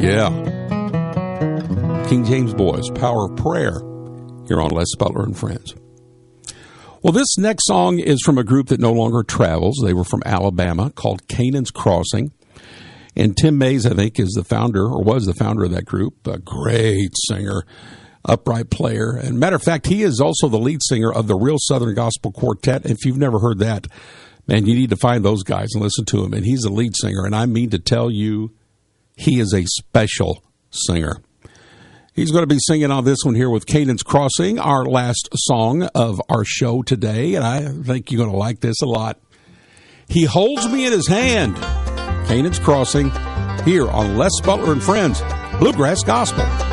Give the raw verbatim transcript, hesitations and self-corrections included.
Yeah. King James Boys, Power of Prayer, here on Les Butler and Friends. Well, this next song is from a group that no longer travels. They were from Alabama, called Canaan's Crossing. And Tim Mays, I think, is the founder, or was the founder of that group. A great singer, upright player. And matter of fact, he is also the lead singer of the Real Southern Gospel Quartet. If you've never heard that, man, you need to find those guys and listen to him. And he's the lead singer. And I mean to tell you, he is a special singer. He's going to be singing on this one here with Canaan's Crossing, our last song of our show today. And I think you're going to like this a lot. He holds me in his hand. Canaan's Crossing, here on Les Butler and Friends, Bluegrass Gospel.